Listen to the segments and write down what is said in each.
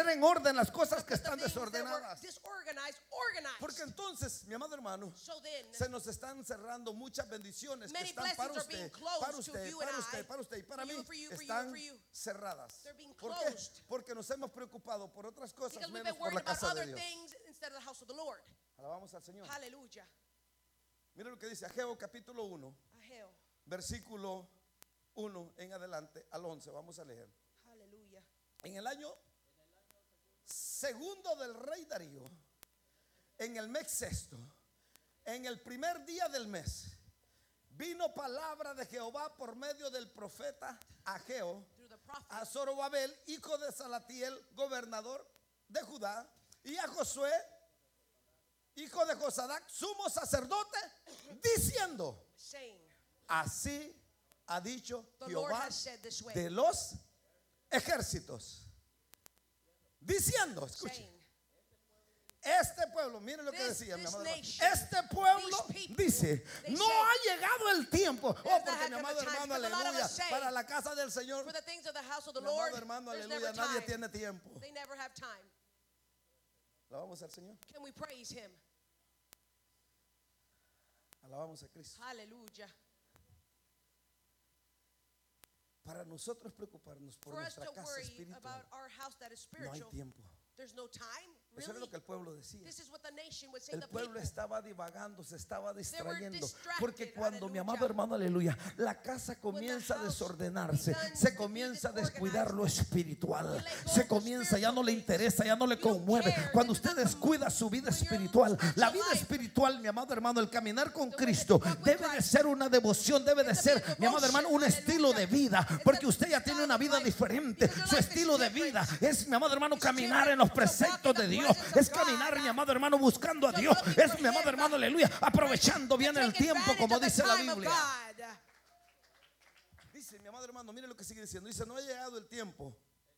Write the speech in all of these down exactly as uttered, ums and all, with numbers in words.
poner en orden las cosas que están desordenadas. Porque entonces, mi amado hermano, se nos están cerrando muchas bendiciones que están para usted, para usted, para usted, para usted y para mí. Están cerradas. ¿Por qué? Porque nos hemos preocupado por otras cosas menos por la casa de Dios. Alabamos al Señor. Aleluya. Mira lo que dice Ageo capítulo uno, Ageo. versículo uno en adelante al once. Vamos a leer. Aleluya. En el año segundo del rey Darío, en el mes sexto, en el primer día del mes, vino palabra de Jehová por medio del profeta Ageo a Zorobabel, hijo de Salatiel, gobernador de Judá, y a Josué, hijo de Josadac, sumo sacerdote, diciendo: así ha dicho Jehová de los ejércitos, diciendo, escuchen, este pueblo, miren lo que decía mi amado hermano, este pueblo dice: no ha llegado el tiempo. Oh, porque mi amado hermano, aleluya, para la casa del Señor, mi amado hermano, aleluya, nadie tiene tiempo. Alabamos al Señor. Alabamos a Cristo. Aleluya. Para nosotros preocuparnos por nuestra casa espiritual, no hay tiempo. Eso es lo que el pueblo decía. El pueblo estaba divagando, se estaba distrayendo. Porque cuando, mi amado hermano, aleluya, la casa comienza a desordenarse, se comienza a descuidar lo espiritual, se comienza, ya no le interesa, ya no le conmueve. Cuando usted descuida su vida espiritual, la vida espiritual, mi amado hermano, el caminar con Cristo debe de ser una devoción, debe de ser, mi amado hermano, un estilo de vida. Porque usted ya tiene una vida diferente. Su estilo de vida es, mi amado hermano, caminar en los preceptos de Dios. Es caminar, mi amado hermano, buscando a Dios. Es, mi amado hermano, aleluya, aprovechando bien el tiempo, como dice la Biblia. Dice, mi amado hermano, mire lo que sigue diciendo. Dice: no ha llegado el tiempo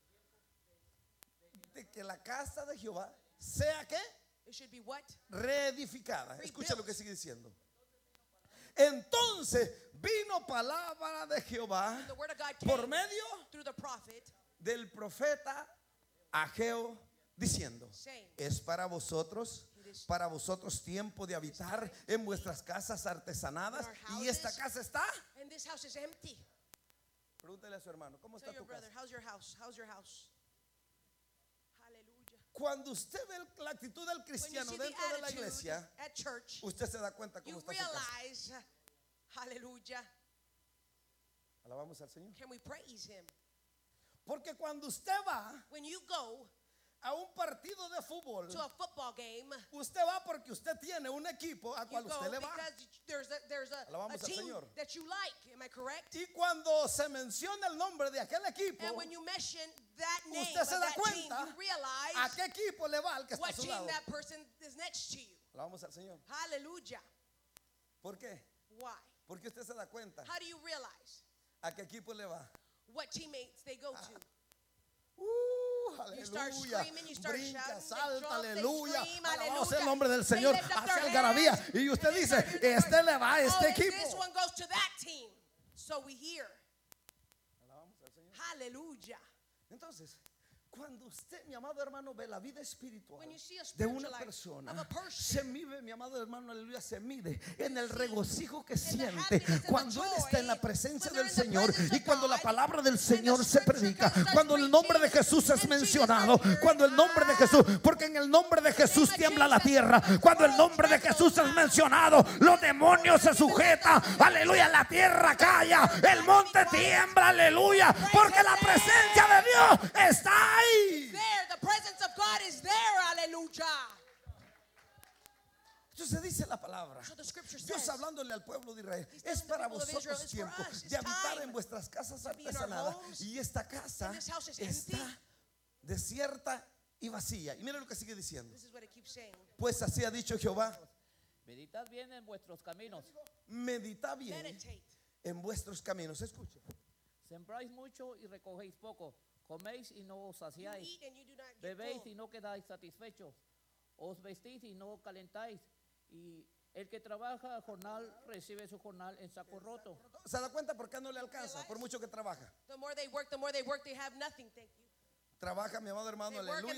de que la casa de Jehová sea, ¿qué? Reedificada. Escucha lo que sigue diciendo. Entonces vino palabra de Jehová por medio del profeta Ageo, diciendo: es para vosotros, para vosotros tiempo de habitar en vuestras casas artesanadas, y esta casa está. Pregúntale a su hermano: ¿cómo está tu casa? Cuando usted ve la actitud del cristiano dentro de la iglesia, usted se da cuenta cómo está su casa. Aleluya. Alabamos al Señor. Can we praise him? Porque cuando usted va When you go a un partido de fútbol, to a football game, usted va porque usted tiene un equipo a cual you usted go le va. because there's a, there's a, a Alabamos al team Señor. that you like. Am I correct? Y cuando se menciona el nombre de aquel equipo, And when you mention that name usted se of da that team, cuenta you realize a qué equipo le va al que está a what su team lado. that person is next to you. Alabamos al Señor. Hallelujah. ¿Por qué? Why? Porque usted se da cuenta How do you realize a qué equipo le va. what teammates they go to? Uh, You start aleluya. screaming, you start Brinca, shouting, salta, they jump, they aleluya. scream, Alabado sea el aleluya. nombre del They Señor. lift up Hacia their algarabía. hands, Y usted and they dice: start doing este le va a este oh, equipo. this one goes to that team. So we hear. Alabamos al Señor. Hallelujah. Entonces, cuando usted, mi amado hermano, ve la vida espiritual When you see a de spiritual una life persona, of a person, se mide, mi amado hermano, aleluya, se mide en el see regocijo que in the siente happiness and the cuando él está en la joy, presencia when del they're in the Señor, presence y of cuando la God, palabra del and the Señor se scripture predica, starts cuando el nombre de preaching, Jesús es and mencionado, Jesus is cuando el nombre de Jesús, porque en el nombre de Jesús tiembla la tierra, cuando el nombre de Jesús es mencionado, los demonios se sujetan, aleluya, la tierra calla, el monte tiembla, aleluya, porque la presencia de Dios está ahí. there, the presence of God is there. Hallelujah. Entonces dice la palabra, So the scripture Dios says, hablándole al pueblo de Israel: He's es telling the para people of Israel, vosotros it's for tiempo us, it's de habitar time en vuestras casas to be in our artesanadas, homes, y esta casa and this house is está empty. desierta y vacía. Y mira lo que sigue diciendo: This is what it keeps saying. pues así ha dicho Jehová, Meditad bien en vuestros caminos. medita bien Meditate. en vuestros caminos. Escucha, Sembráis mucho y recogéis poco. Coméis y no os You saciáis. eat and you do not get Bebéis full. y no quedáis satisfechos. Os vestís y no calentáis. Y el que trabaja a jornal recibe su jornal en saco roto. ¿se da cuenta por qué no le alcanza? Por mucho que trabaja. The more they work, the more they work, they have nothing. Thank you. Trabaja, mi amado hermano, They work aleluya.